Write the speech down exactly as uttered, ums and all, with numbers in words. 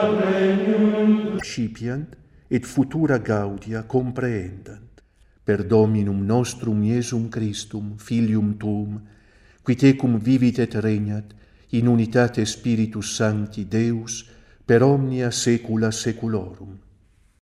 Scipiant et futura gaudia comprehendant, per Dominum nostrum Iesum Christum, Filium Tuum, qui tecum vivit et regnat, in unitate Spiritus Sancti Deus, per omnia saecula saeculorum.